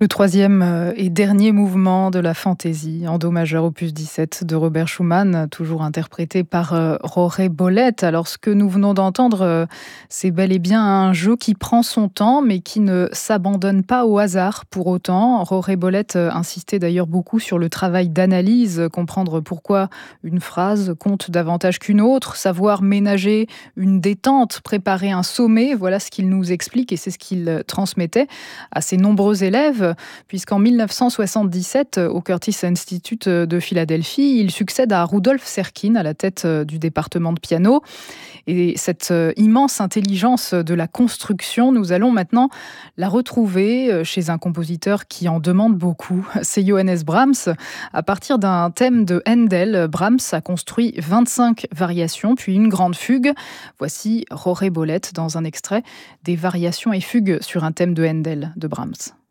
Le troisième et dernier mouvement de la fantaisie, en do majeur opus 17 de Robert Schumann, toujours interprété par Jorge Bollet. Alors ce que nous venons d'entendre, c'est bel et bien un jeu qui prend son temps, mais qui ne s'abandonne pas au hasard pour autant. Jorge Bollet insistait d'ailleurs beaucoup sur le travail d'analyse, comprendre pourquoi une phrase compte davantage qu'une autre, savoir ménager une détente, préparer un sommet, voilà ce qu'il nous explique et c'est ce qu'il transmettait à ses nombreux élèves, puisqu'en 1977, au Curtis Institute de Philadelphie, il succède à Rudolf Serkin à la tête du département de piano. Et cette immense intelligence de la construction, nous allons maintenant la retrouver chez un compositeur qui en demande beaucoup. C'est Johannes Brahms. À partir d'un thème de Handel, Brahms a construit 25 variations, puis une grande fugue. Voici Jorge Bollet dans un extrait des variations et fugues sur un thème de Handel de Brahms.